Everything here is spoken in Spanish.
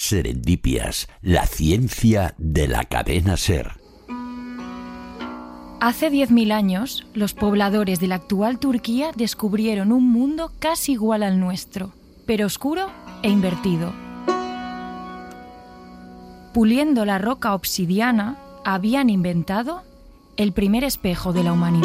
Serendipias, la ciencia de la cadena SER. Hace 10.000 años, los pobladores de la actual Turquía descubrieron un mundo casi igual al nuestro, pero oscuro e invertido. Puliendo la roca obsidiana, habían inventado el primer espejo de la humanidad.